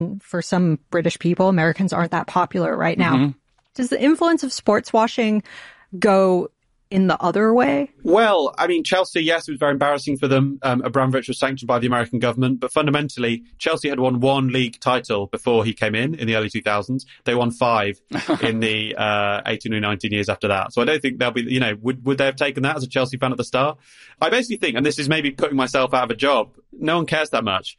For some British people, Americans aren't that popular right now. Does the influence of sports washing go in the other way? Well, I mean, Chelsea, yes, it was very embarrassing for them. Abramovich was sanctioned by the American government, but fundamentally, Chelsea had won one league title before he came in the early 2000s. They won 5 in the 18 or 19 years after that. So I don't think they'll be, would they have taken that as a Chelsea fan at the start? I basically think, and this is maybe putting myself out of a job, no one cares that much.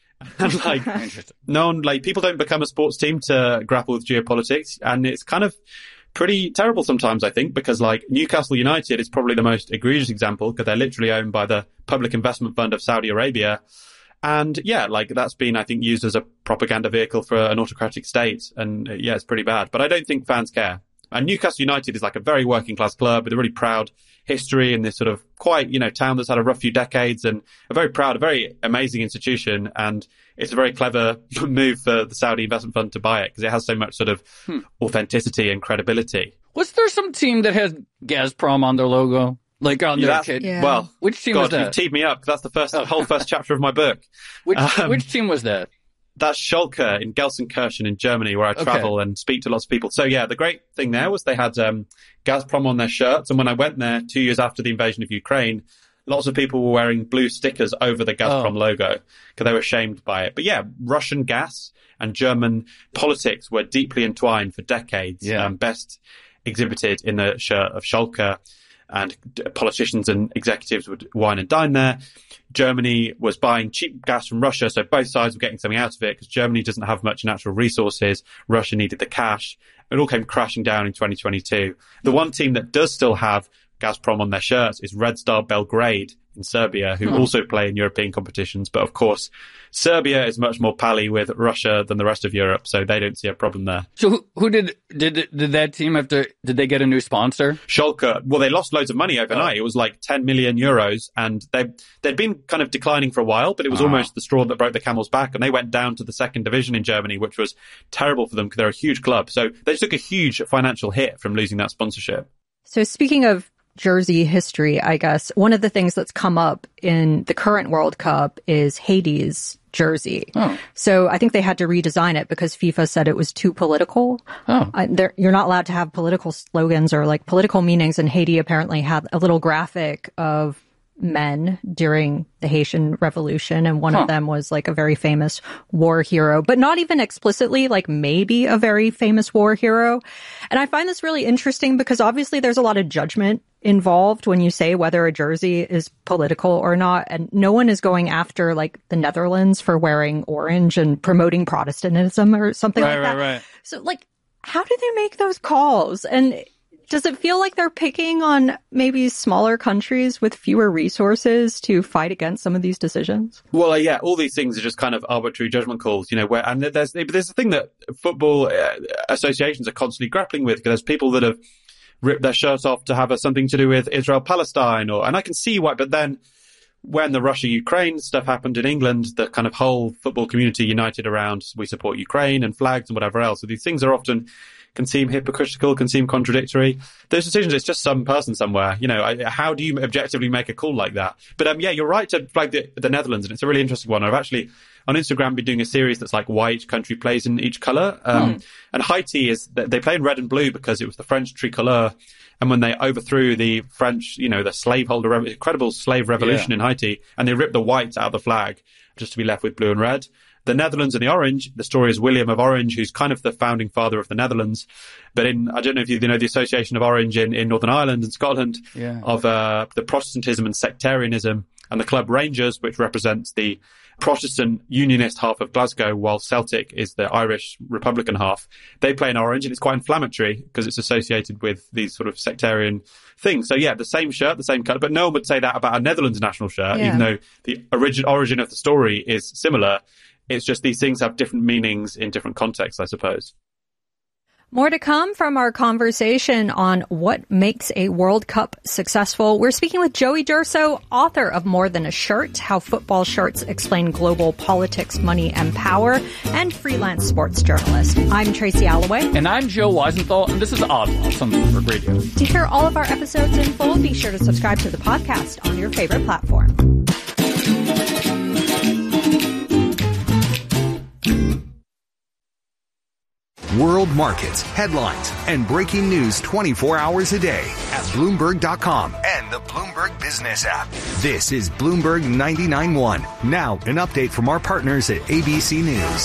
And people don't become a sports team to grapple with geopolitics, and it's kind of pretty terrible sometimes, I think, because Newcastle United is probably the most egregious example because they're literally owned by the Public Investment Fund of Saudi Arabia. And that's been, I think, used as a propaganda vehicle for an autocratic state. And it's pretty bad. But I don't think fans care. And Newcastle United is a very working class club with a really proud history in this sort of quite, town that's had a rough few decades, and a very amazing institution. And it's a very clever move for the Saudi investment fund to buy it because it has so much sort of authenticity and credibility. Was there some team that had Gazprom on their logo? On their kit? Yeah. Well, which team was that? You've teed me up because that's the whole first chapter of my book. Which team was that? That's Schalke in Gelsenkirchen in Germany, where I travel and speak to lots of people. So the great thing there was they had Gazprom on their shirts. And when I went there 2 years after the invasion of Ukraine, lots of people were wearing blue stickers over the Gazprom logo because they were shamed by it. But Russian gas and German politics were deeply entwined for decades. Best exhibited in the shirt of Schalke. And politicians and executives would wine and dine there. Germany was buying cheap gas from Russia, so both sides were getting something out of it because Germany doesn't have much natural resources. Russia needed the cash. It all came crashing down in 2022. The one team that does still have Gazprom on their shirts is Red Star Belgrade in Serbia, who also play in European competitions. But of course, Serbia is much more pally with Russia than the rest of Europe, so they don't see a problem there. So who did that team did they get a new sponsor? Schalke. Well, they lost loads of money overnight. It was 10 million euros, and they'd been kind of declining for a while, but it was almost the straw that broke the camel's back, and they went down to the second division in Germany, which was terrible for them because they're a huge club. So they took a huge financial hit from losing that sponsorship. So speaking of jersey history, I guess, one of the things that's come up in the current World Cup is Haiti's jersey. So I think they had to redesign it because FIFA said it was too political. You're not allowed to have political slogans or political meanings, and Haiti apparently had a little graphic of men during the Haitian Revolution, and one of them was a very famous war hero, but not even explicitly, maybe a very famous war hero. And I find this really interesting because obviously there's a lot of judgment involved when you say whether a jersey is political or not, and no one is going after the Netherlands for wearing orange and promoting Protestantism or something like that. Right. So how do they make those calls? And does it feel like they're picking on maybe smaller countries with fewer resources to fight against some of these decisions? Well, all these things are just kind of arbitrary judgment calls, and there's a thing that football associations are constantly grappling with because there's people that have ripped their shirts off to have something to do with Israel-Palestine, and I can see why, but then when the Russia-Ukraine stuff happened in England, the kind of whole football community united around we support Ukraine and flags and whatever else. So these things are often can seem hypocritical, can seem contradictory. Those decisions, it's just some person somewhere. How do you objectively make a call like that? But you're right to flag the Netherlands, and it's a really interesting one. I've actually on Instagram been doing a series that's why each country plays in each colour. And Haiti they play in red and blue because it was the French tricolore. And when they overthrew the French, the slaveholder, incredible slave revolution in Haiti, and they ripped the white out of the flag just to be left with blue and red. The Netherlands and the orange, the story is William of Orange, who's kind of the founding father of the Netherlands. But I don't know if you know the Association of Orange in Northern Ireland and Scotland, of the Protestantism and sectarianism, and the club Rangers, which represents the Protestant unionist half of Glasgow, while Celtic is the Irish Republican half. They play in orange, and it's quite inflammatory because it's associated with these sort of sectarian things. So the same shirt, the same colour, but no one would say that about a Netherlands national shirt, even though the origin of the story is similar. It's just these things have different meanings in different contexts, I suppose. More to come from our conversation on what makes a World Cup successful. We're speaking with Joey Durso, author of More Than a Shirt, How Football Shirts Explain Global Politics, Money, and Power, and freelance sports journalist. I'm Tracy Alloway. And I'm Joe Weisenthal, and this is Odd Lots on Bloomberg Radio. To hear all of our episodes in full, be sure to subscribe to the podcast on your favorite platform. World markets, headlines, and breaking news 24 hours a day at Bloomberg.com and the Bloomberg Business app. This is Bloomberg 99.1. Now, an update from our partners at ABC News.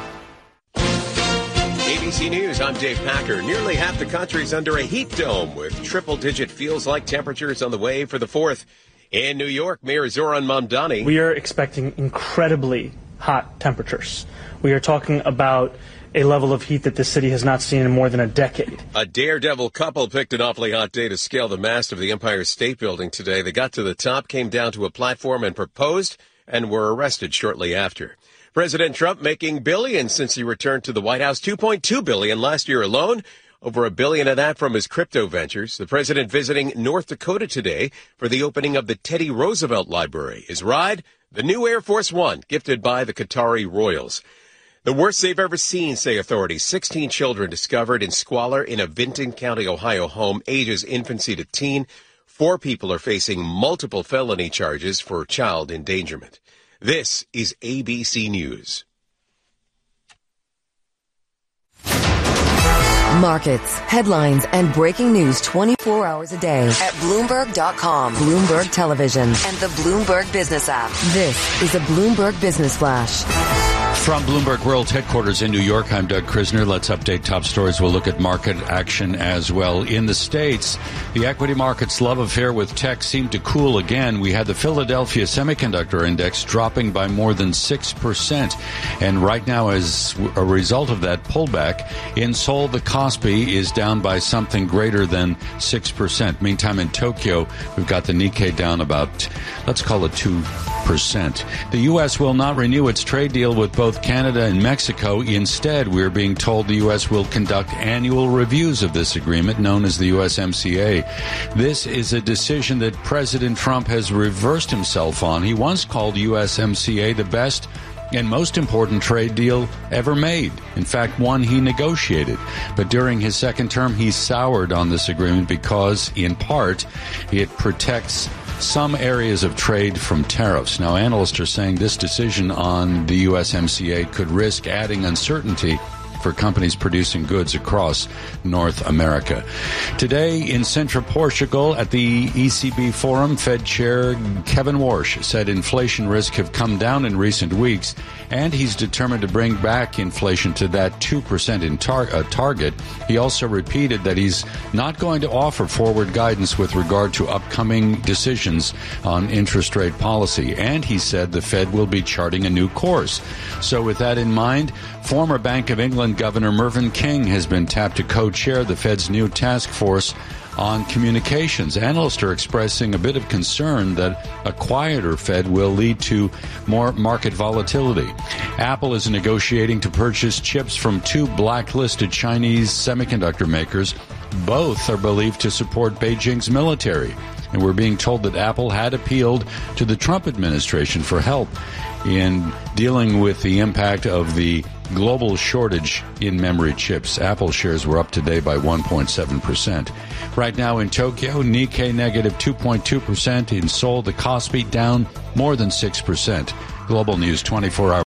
ABC News, I'm Dave Packer. Nearly half the country's under a heat dome with triple-digit feels-like temperatures on the way for the 4th. In New York, Mayor Zoran Mamdani. We are expecting incredibly hot temperatures. We are talking about a level of heat that the city has not seen in more than a decade. A daredevil couple picked an awfully hot day to scale the mast of the Empire State Building today. They got to the top, came down to a platform and proposed, and were arrested shortly after. President Trump making billions since he returned to the White House, $2.2 billion last year alone. Over $1 billion of that from his crypto ventures. The president visiting North Dakota today for the opening of the Teddy Roosevelt Library. His ride, the new Air Force One, gifted by the Qatari royals. The worst they've ever seen, say authorities. 16 children discovered in squalor in a Vinton County, Ohio home, ages infancy to teen. 4 people are facing multiple felony charges for child endangerment. This is ABC News. Markets, headlines, and breaking news 24 hours a day at Bloomberg.com, Bloomberg Television, and the Bloomberg Business app. This is a Bloomberg Business Flash. From Bloomberg World Headquarters in New York, I'm Doug Krisner. Let's update top stories. We'll look at market action as well. In the States, the equity market's love affair with tech seemed to cool again. We had the Philadelphia Semiconductor Index dropping by more than 6%. And right now, as a result of that pullback, in Seoul, the Kospi is down by something greater than 6%. Meantime, in Tokyo, we've got the Nikkei down about, let's call it 2%. The U.S. will not renew its trade deal with both Canada and Mexico. Instead, we're being told the U.S. will conduct annual reviews of this agreement, known as the USMCA. This is a decision that President Trump has reversed himself on. He once called USMCA the best and most important trade deal ever made. In fact, one he negotiated. But during his second term, he soured on this agreement because, in part, it protects some areas of trade from tariffs. Now, analysts are saying this decision on the USMCA could risk adding uncertainty for companies producing goods across North America. Today in Central Portugal at the ECB Forum, Fed Chair Kevin Warsh said inflation risk have come down in recent weeks, and he's determined to bring back inflation to that 2% target. He also repeated that he's not going to offer forward guidance with regard to upcoming decisions on interest rate policy, and he said the Fed will be charting a new course. So with that in mind, former Bank of England Governor Mervyn King has been tapped to co-chair the Fed's new task force on communications. Analysts are expressing a bit of concern that a quieter Fed will lead to more market volatility. Apple is negotiating to purchase chips from 2 blacklisted Chinese semiconductor makers. Both are believed to support Beijing's military. And we're being told that Apple had appealed to the Trump administration for help in dealing with the impact of the global shortage in memory chips. Apple shares were up today by 1.7%. Right now in Tokyo, Nikkei negative 2.2%. In Seoul, the Kospi down more than 6%. Global News 24 hours.